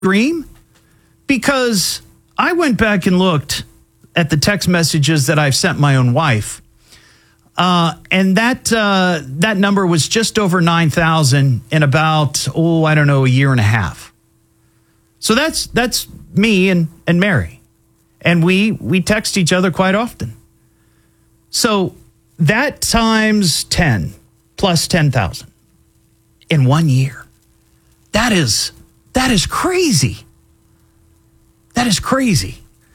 dream? Because I went back and looked at the text messages that I've sent my own wife. And that number was just over 9,000 in about, a year and a half. So that's me and Mary. And we text each other quite often. So that times 10 plus 10,000 in 1 year. That is crazy. That is crazy.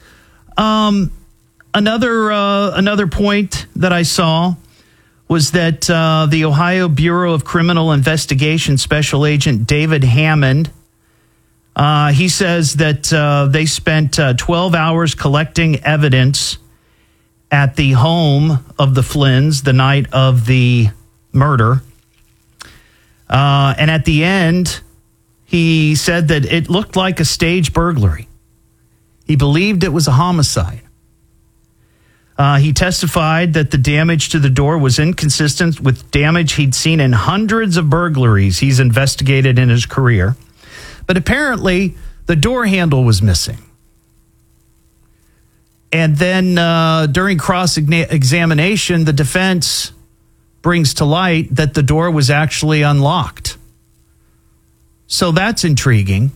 Another point that I saw was that the Ohio Bureau of Criminal Investigation Special Agent David Hammond, he says that they spent 12 hours collecting evidence at the home of the Flynn's the night of the murder. And at the end, he said that it looked like a staged burglary. He believed it was a homicide. He testified that the damage to the door was inconsistent with damage he'd seen in hundreds of burglaries he's investigated in his career. But apparently, the door handle was missing. And then during cross-examination, the defense brings to light that the door was actually unlocked. So that's intriguing.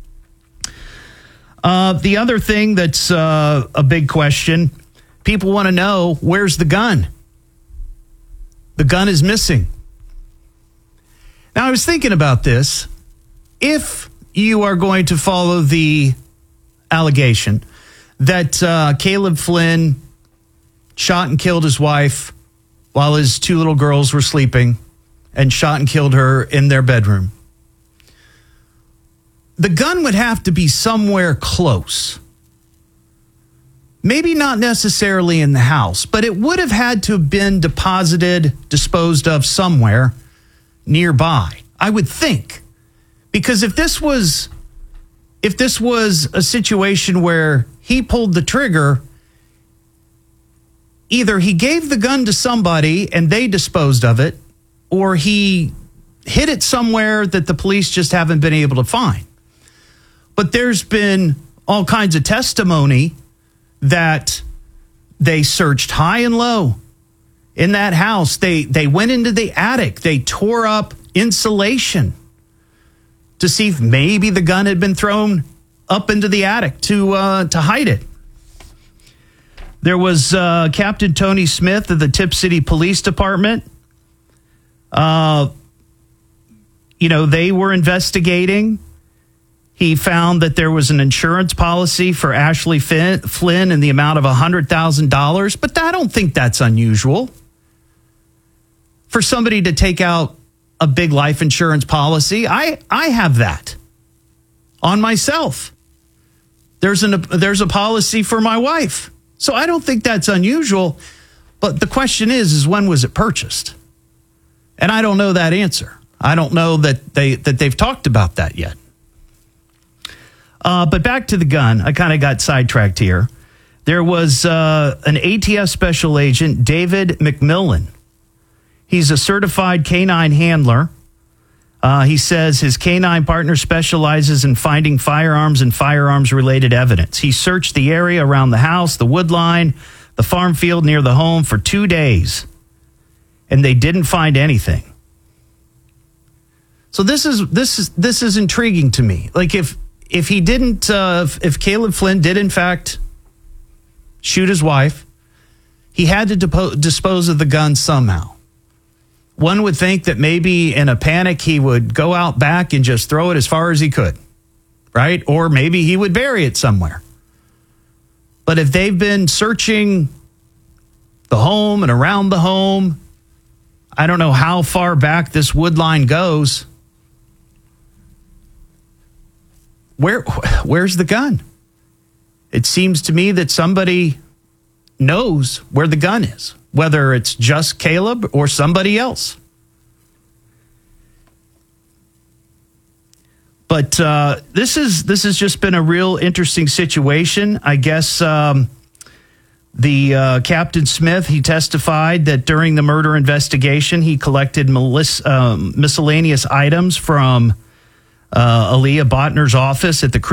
The other thing that's a big question, people want to know, where's the gun? The gun is missing. Now, I was thinking about this. If you are going to follow the allegation that Caleb Flynn shot and killed his wife while his two little girls were sleeping and shot and killed her in their bedroom, the gun would have to be somewhere close. Maybe not necessarily in the house, but it would have had to have been disposed of somewhere nearby, I would think. Because if this was a situation where he pulled the trigger, either he gave the gun to somebody and they disposed of it, or he hid it somewhere that the police just haven't been able to find. But there's been all kinds of testimony that they searched high and low in that house. They went into the attic. They tore up insulation to see if maybe the gun had been thrown up into the attic to hide it. There was Captain Tony Smith of the Tip City Police Department. They were investigating. He found that there was an insurance policy for Ashley Flynn in the amount of $100,000, but I don't think that's unusual for somebody to take out a big life insurance policy. I have that on myself. There's a policy for my wife, so I don't think that's unusual. But the question is when was it purchased? And I don't know that answer. I don't know that they've talked about that yet. But back to the gun. I kind of got sidetracked here. There was an ATF special agent, David McMillan. He's a certified canine handler. He says his canine partner specializes in finding firearms and firearms-related evidence. He searched the area around the house, the wood line, the farm field near the home for 2 days, and they didn't find anything. So this is intriguing to me. Like if Caleb Flynn did in fact shoot his wife, he had to dispose of the gun somehow. One would think that maybe in a panic he would go out back and just throw it as far as he could, right? Or maybe he would bury it somewhere. But if they've been searching the home and around the home, I don't know how far back this wood line goes. Where's the gun? It seems to me that somebody knows where the gun is, whether it's just Caleb or somebody else. But this has just been a real interesting situation. I guess the Captain Smith, he testified that during the murder investigation, he collected miscellaneous items from Aaliyah Botner's office at the